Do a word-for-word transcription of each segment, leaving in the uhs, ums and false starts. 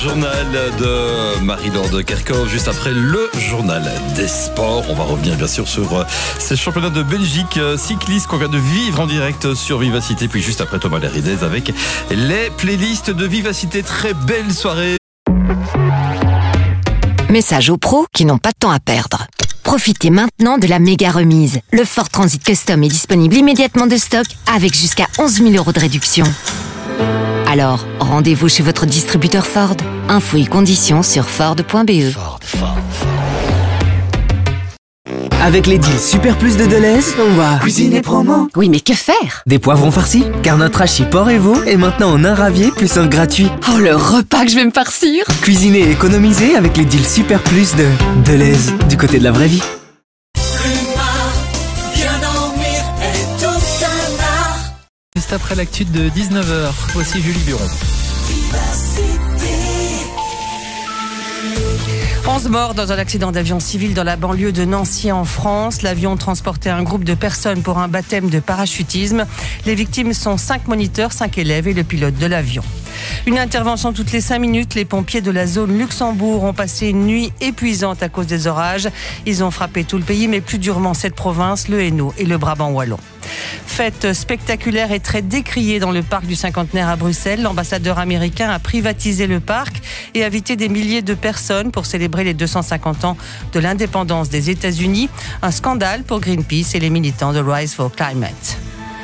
Journal de Marie-Laure de Kerkhoff, juste après le journal des sports. On va revenir bien sûr sur ces championnats de Belgique cyclistes qu'on vient de vivre en direct sur Vivacité. Puis juste après Thomas Leridez avec les playlists de Vivacité. Très belle soirée. Message aux pros qui n'ont pas de temps à perdre. Profitez maintenant de la méga remise. Le Ford Transit Custom est disponible immédiatement de stock avec jusqu'à onze mille euros de réduction. Alors, rendez-vous chez votre distributeur Ford. Infos et conditions sur Ford point B E. Ford, Ford, Ford. Avec les deals Super Plus de Deleuze, on va cuisiner promo. Oui, mais que faire? Des poivrons farcis, car notre hachis porc et veau est maintenant en un ravier plus un gratuit. Oh, le repas que je vais me farcir! Cuisiner et économiser avec les deals Super Plus de Deleuze, du côté de la vraie vie. Juste après l'actu de dix-neuf heures, voici Julie Buron. onze morts dans un accident d'avion civil dans la banlieue de Nancy en France. L'avion transportait un groupe de personnes pour un baptême de parachutisme. Les victimes sont cinq moniteurs, cinq élèves et le pilote de l'avion. Une intervention toutes les cinq minutes. Les pompiers de la zone Luxembourg ont passé une nuit épuisante à cause des orages. Ils ont frappé tout le pays, mais plus durement cette province, le Hainaut et le Brabant wallon. Fête spectaculaire et très décriée dans le parc du cinquantenaire à Bruxelles. L'ambassadeur américain a privatisé le parc et invité des milliers de personnes pour célébrer les deux cent cinquante ans de l'indépendance des États-Unis. Un scandale pour Greenpeace et les militants de Rise for Climate.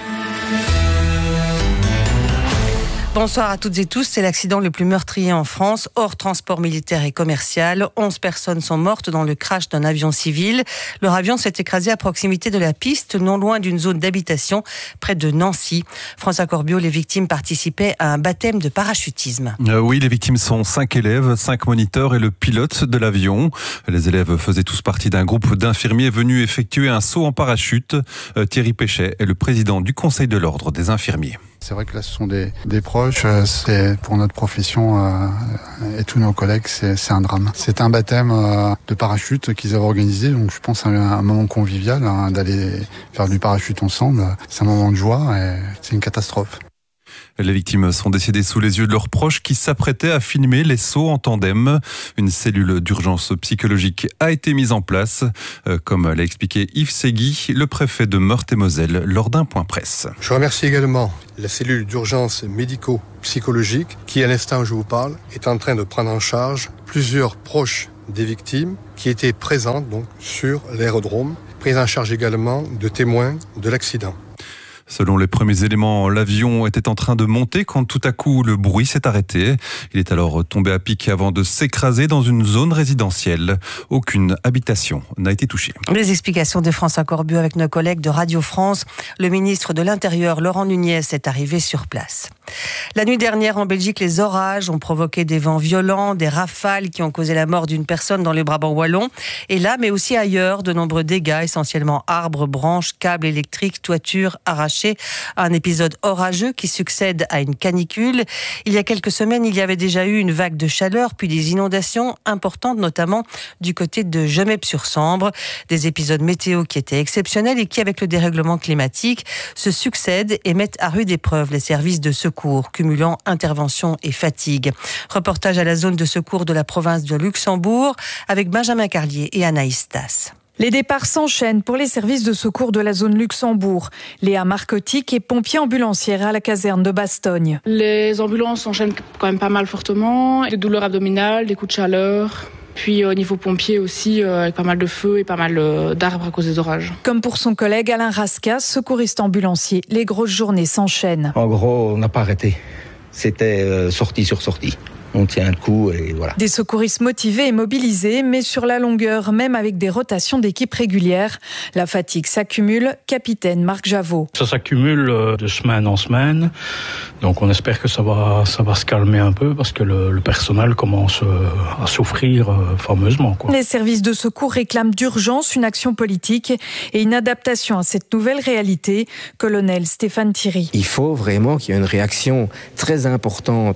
Bonsoir à toutes et tous. C'est l'accident le plus meurtrier en France, hors transport militaire et commercial. onze personnes sont mortes dans le crash d'un avion civil. Leur avion s'est écrasé à proximité de la piste, non loin d'une zone d'habitation, près de Nancy. François Corbiot, les victimes participaient à un baptême de parachutisme. Euh, oui, les victimes sont cinq élèves, cinq moniteurs et le pilote de l'avion. Les élèves faisaient tous partie d'un groupe d'infirmiers venus effectuer un saut en parachute. Euh, Thierry Péchet est le président du Conseil de l'Ordre des infirmiers. C'est vrai que là, ce sont des, des proches. C'est pour notre profession euh, et tous nos collègues, c'est, c'est un drame. C'est un baptême euh, de parachute qu'ils avaient organisé. Donc, je pense à un, un moment convivial hein, d'aller faire du parachute ensemble. C'est un moment de joie et c'est une catastrophe. Les victimes sont décédées sous les yeux de leurs proches qui s'apprêtaient à filmer les sauts en tandem. Une cellule d'urgence psychologique a été mise en place, comme l'a expliqué Yves Segui, le préfet de Meurthe-et-Moselle, lors d'un point presse. Je remercie également la cellule d'urgence médico-psychologique qui, à l'instant où je vous parle, est en train de prendre en charge plusieurs proches des victimes qui étaient présentes donc, sur l'aérodrome, prise en charge également de témoins de l'accident. Selon les premiers éléments, l'avion était en train de monter quand tout à coup le bruit s'est arrêté. Il est alors tombé à pic avant de s'écraser dans une zone résidentielle. Aucune habitation n'a été touchée. Les explications de François Corbiot avec nos collègues de Radio France. Le ministre de l'Intérieur, Laurent Nunez, est arrivé sur place. La nuit dernière, en Belgique, les orages ont provoqué des vents violents, des rafales qui ont causé la mort d'une personne dans le Brabant wallon. Et là, mais aussi ailleurs, de nombreux dégâts, essentiellement arbres, branches, câbles électriques, toitures arrachées. Un épisode orageux qui succède à une canicule. Il y a quelques semaines, il y avait déjà eu une vague de chaleur, puis des inondations importantes, notamment du côté de Gemep-sur-Sambre. Des épisodes météo qui étaient exceptionnels et qui, avec le dérèglement climatique, se succèdent et mettent à rude épreuve les services de secours, cumulant intervention et fatigue. Reportage à la zone de secours de la province de Luxembourg avec Benjamin Carlier et Anaïs Tass. Les départs s'enchaînent pour les services de secours de la zone Luxembourg. Léa Marcotique est pompier ambulancière à la caserne de Bastogne. Les ambulances s'enchaînent quand même pas mal fortement. Des douleurs abdominales, des coups de chaleur. Puis au niveau pompier aussi, avec pas mal de feux et pas mal d'arbres à cause des orages. Comme pour son collègue Alain Rascas, secouriste ambulancier, les grosses journées s'enchaînent. En gros, on n'a pas arrêté. C'était euh, sortie sur sortie. On tient le coup et voilà. Des secouristes motivés et mobilisés, mais sur la longueur, même avec des rotations d'équipes régulières. La fatigue s'accumule. Capitaine Marc Javot. Ça s'accumule de semaine en semaine. Donc on espère que ça va, ça va se calmer un peu parce que le, le personnel commence à souffrir fameusement, quoi. Les services de secours réclament d'urgence une action politique et une adaptation à cette nouvelle réalité. Colonel Stéphane Thierry. Il faut vraiment qu'il y ait une réaction très importante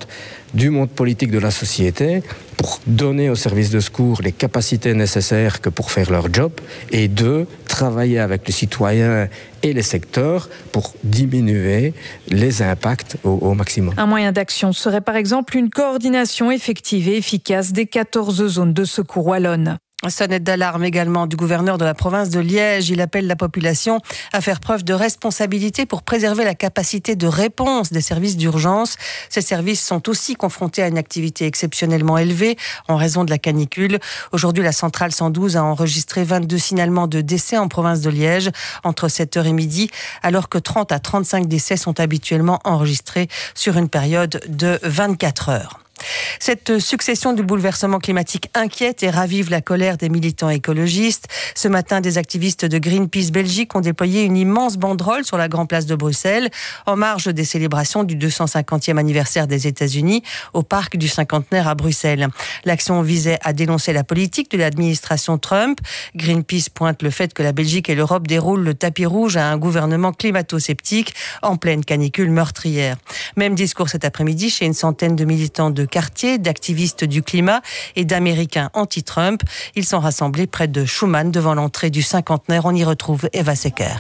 du monde politique de la société pour donner aux services de secours les capacités nécessaires que pour faire leur job, et deux, travailler avec les citoyens et les secteurs pour diminuer les impacts au, au maximum. Un moyen d'action serait par exemple une coordination effective et efficace des quatorze zones de secours wallonnes. Sonnette d'alarme également du gouverneur de la province de Liège. Il appelle la population à faire preuve de responsabilité pour préserver la capacité de réponse des services d'urgence. Ces services sont aussi confrontés à une activité exceptionnellement élevée en raison de la canicule. Aujourd'hui, la centrale cent douze a enregistré vingt-deux signalements de décès en province de Liège entre sept heures et midi, alors que trente à trente-cinq décès sont habituellement enregistrés sur une période de vingt-quatre heures. Cette succession de bouleversements climatiques inquiète et ravive la colère des militants écologistes. Ce matin, des activistes de Greenpeace Belgique ont déployé une immense banderole sur la Grande Place de Bruxelles, en marge des célébrations du deux cent cinquantième anniversaire des États-Unis au parc du cinquantenaire à Bruxelles. L'action visait à dénoncer la politique de l'administration Trump. Greenpeace pointe le fait que la Belgique et l'Europe déroulent le tapis rouge à un gouvernement climato-sceptique en pleine canicule meurtrière. Même discours cet après-midi chez une centaine de militants de quartier, d'activistes du climat et d'Américains anti-Trump. Ils sont rassemblés près de Schuman devant l'entrée du cinquantenaire. On y retrouve Eva Secker.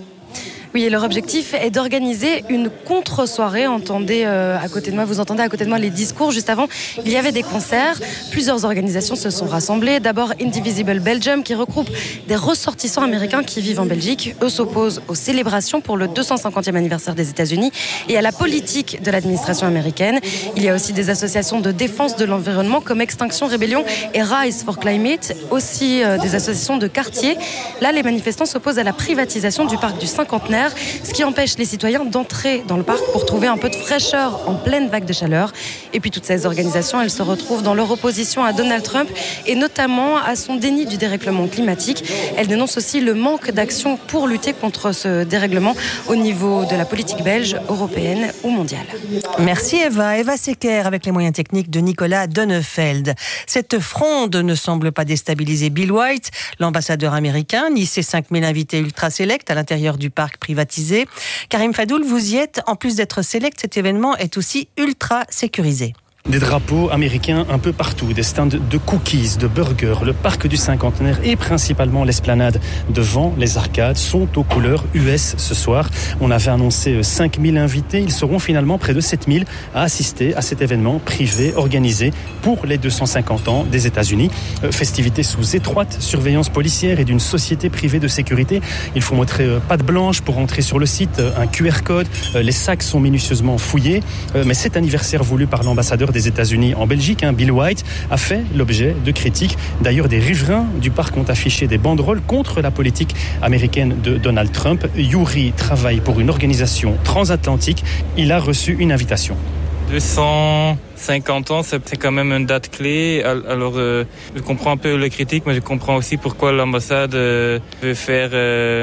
Oui, et leur objectif est d'organiser une contre-soirée. Entendez euh, à côté de moi, vous entendez à côté de moi les discours. Juste avant, il y avait des concerts. Plusieurs organisations se sont rassemblées. D'abord, Indivisible Belgium, qui regroupe des ressortissants américains qui vivent en Belgique. Eux s'opposent aux célébrations pour le deux cent cinquantième anniversaire des États-Unis et à la politique de l'administration américaine. Il y a aussi des associations de défense de l'environnement comme Extinction Rebellion et Rise for Climate, aussi euh, des associations de quartier. Là, les manifestants s'opposent à la privatisation du parc du cinquantenaire, ce qui empêche les citoyens d'entrer dans le parc pour trouver un peu de fraîcheur en pleine vague de chaleur. Et puis toutes ces organisations, elles se retrouvent dans leur opposition à Donald Trump et notamment à son déni du dérèglement climatique. Elles dénoncent aussi le manque d'action pour lutter contre ce dérèglement au niveau de la politique belge, européenne ou mondiale. Merci Eva. Eva Secker avec les moyens techniques de Nicolas Donnefeld. Cette fronde ne semble pas déstabiliser Bill White, l'ambassadeur américain, ni ses cinq mille invités ultra sélects à l'intérieur du parc privatisé. Karim Fadoul, vous y êtes. En plus d'être sélect, cet événement est aussi ultra sécurisé. Des drapeaux américains un peu partout, des stands de cookies, de burgers, le parc du cinquantenaire et principalement l'esplanade devant les arcades sont aux couleurs U S ce soir. On avait annoncé cinq mille invités, ils seront finalement près de sept mille à assister à cet événement privé organisé pour les deux cent cinquante ans des États-Unis. Festivité sous étroite surveillance policière et d'une société privée de sécurité. Il faut montrer patte blanche pour entrer sur le site, un Q R code, les sacs sont minutieusement fouillés. Mais cet anniversaire voulu par l'ambassadeur des États-Unis en Belgique, hein, Bill White, a fait l'objet de critiques. D'ailleurs, des riverains du parc ont affiché des banderoles contre la politique américaine de Donald Trump. Yuri travaille pour une organisation transatlantique. Il a reçu une invitation. deux cent cinquante ans, c'est quand même une date clé. Alors, euh, je comprends un peu les critiques, mais je comprends aussi pourquoi l'ambassade euh, veut faire euh,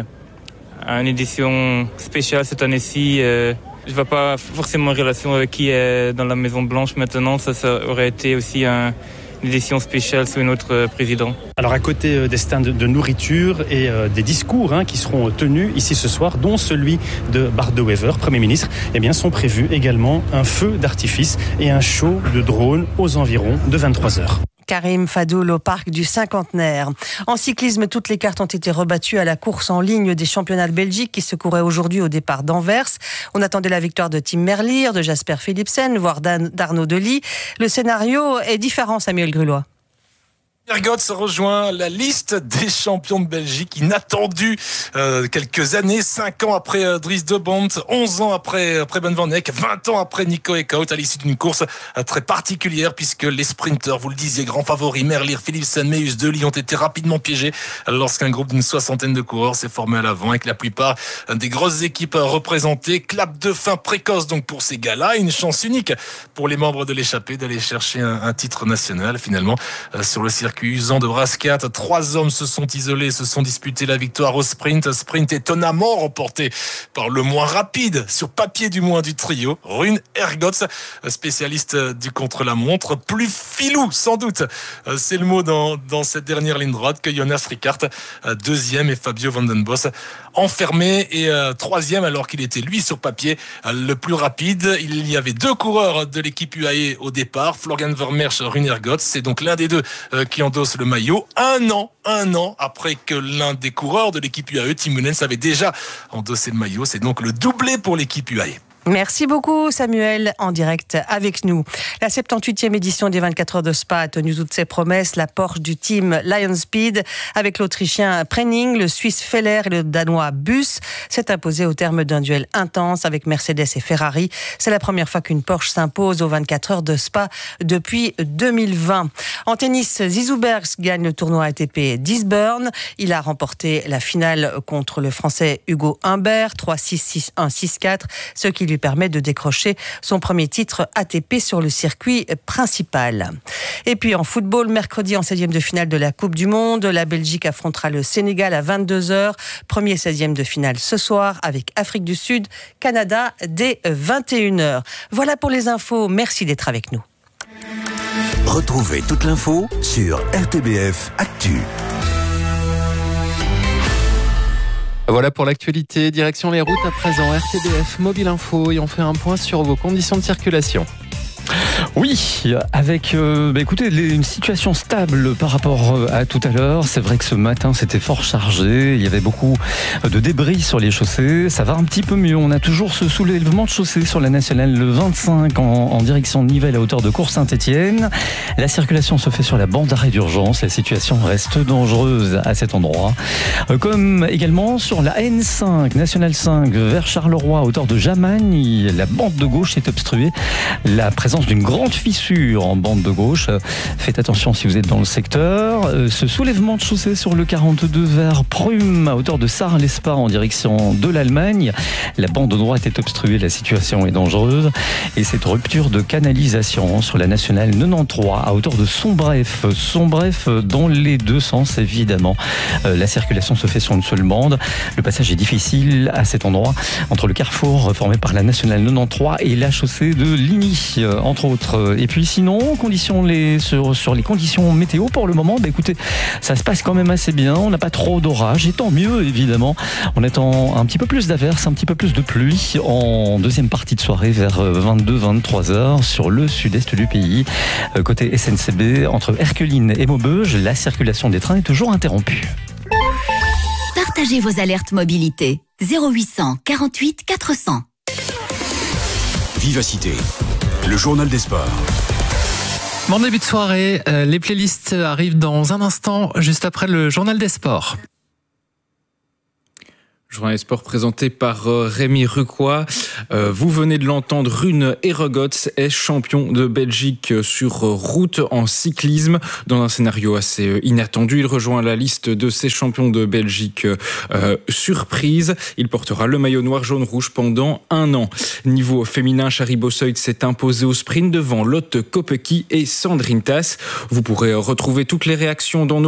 une édition spéciale cette année-ci. Euh, Je ne vois pas forcément en relation avec qui est dans la Maison Blanche maintenant. Ça, ça aurait été aussi un, une édition spéciale sous un autre président. Alors à côté des stands de nourriture et des discours hein, qui seront tenus ici ce soir, dont celui de Bart De Wever, Premier ministre, eh bien, sont prévus également un feu d'artifice et un show de drones aux environs de vingt-trois heures. Karim Fadoul au parc du cinquantenaire. En cyclisme, toutes les cartes ont été rebattues à la course en ligne des championnats de Belgique qui se couraient aujourd'hui au départ d'Anvers. On attendait la victoire de Tim Merlier, de Jasper Philipsen, voire d'Arnaud Delis. Le scénario est différent, Samuel Grulois. Ergot se rejoint la liste des champions de Belgique inattendus euh, quelques années, cinq ans après euh, Dries de Bont, onze ans après après Ben Van Eyck, vingt ans après Nico Eckhout, à l'issue d'une course euh, très particulière puisque les sprinteurs, vous le disiez, grands favoris, Merlier, Philipsen, Meus, Delis ont été rapidement piégés lorsqu'un groupe d'une soixantaine de coureurs s'est formé à l'avant avec la plupart euh, des grosses équipes euh, représentées. Clap de fin précoce donc pour ces gars-là, une chance unique pour les membres de l'échappée d'aller chercher un, un titre national finalement euh, sur le circuit circuit usant de Brascat. Trois hommes se sont isolés, se sont disputés la victoire au sprint. Sprint étonnamment remporté par le moins rapide, sur papier du moins, du trio, Rune Ergots, spécialiste du contre-la-montre. Plus filou, sans doute, c'est le mot dans, dans cette dernière ligne droite, que Jonas Rickaert, deuxième, et Fabio Van den Bos enfermé, et euh, troisième, alors qu'il était lui sur papier le plus rapide. Il y avait deux coureurs de l'équipe U A E au départ, Florian Vermeersch, Rune Ergots. C'est donc l'un des deux euh, qui endosse le maillot. Un an, un an après que l'un des coureurs de l'équipe U A E, Tim Munens, avait déjà endossé le maillot. C'est donc le doublé pour l'équipe U A E. Merci beaucoup Samuel, en direct avec nous. La soixante-dix-huitième édition des vingt-quatre heures de Spa a tenu toutes ses promesses. La Porsche du team Lion Speed, avec l'Autrichien Prenning, le Suisse Feller et le Danois Bus, s'est imposé au terme d'un duel intense avec Mercedes et Ferrari. C'est la première fois qu'une Porsche s'impose aux vingt-quatre heures de Spa depuis deux mille vingt. En tennis, Zizou Bergs gagne le tournoi A T P d'Eastbourne. Il a remporté la finale contre le Français Hugo Humbert, trois six, six un, six quatre, ce qui lui permet de décrocher son premier titre A T P sur le circuit principal. Et puis en football, mercredi en seizième de finale de la Coupe du Monde, la Belgique affrontera le Sénégal à vingt-deux heures. Premier seizième de finale ce soir avec Afrique du Sud, Canada dès vingt et une heures. Voilà pour les infos. Merci d'être avec nous. Retrouvez toute l'info sur R T B F Actu. Voilà pour l'actualité. Direction les routes à présent. R T B F Mobile Info, et on fait un point sur vos conditions de circulation. Oui, avec euh, bah écoutez, une situation stable par rapport à tout à l'heure. C'est vrai que ce matin, c'était fort chargé. Il y avait beaucoup de débris sur les chaussées. Ça va un petit peu mieux. On a toujours ce soulèvement de chaussée sur la nationale le vingt-cinq en, en direction de Nivelles à hauteur de Cours-Saint-Étienne. La circulation se fait sur la bande d'arrêt d'urgence. La situation reste dangereuse à cet endroit. Comme également sur la N cinq, nationale cinq, vers Charleroi à hauteur de Jamagne. La bande de gauche est obstruée. La présence d'une grande fissure en bande de gauche. Faites attention si vous êtes dans le secteur. Ce soulèvement de chaussée sur le quarante-deux vers Prüm à hauteur de Sarre-l'Espa en direction de l'Allemagne. La bande de droite est obstruée, la situation est dangereuse. Et cette rupture de canalisation sur la nationale quatre-vingt-treize à hauteur de Sombref. Sombref dans les deux sens évidemment. La circulation se fait sur une seule bande. Le passage est difficile à cet endroit entre le carrefour formé par la nationale quatre-vingt-treize et la chaussée de Ligny entre autres. Et puis sinon, conditions les, sur, sur les conditions météo pour le moment, bah écoutez, ça se passe quand même assez bien. On n'a pas trop d'orage, et tant mieux évidemment. On attend un petit peu plus d'averses, un petit peu plus de pluie en deuxième partie de soirée vers vingt-deux à vingt-trois heures sur le sud-est du pays. Côté S N C B, entre Erqueline et Maubeuge, la circulation des trains est toujours interrompue. Partagez vos alertes mobilité. zéro huit cent quarante-huit quatre cents. Vivacité, le journal des sports. Bon début de soirée, euh, les playlists arrivent dans un instant, juste après le journal des sports. Journal des sports présenté par euh, Rémi Rucois. Euh, vous venez de l'entendre, Rune Ergots est champion de Belgique sur route en cyclisme dans un scénario assez inattendu. Il rejoint la liste de ces champions de Belgique euh, surprise. Il portera le maillot noir, jaune, rouge pendant un an. Niveau féminin, Shari Bosseuil s'est imposé au sprint devant Lotte Kopecky et Sandrine Tass. Vous pourrez retrouver toutes les réactions dans nos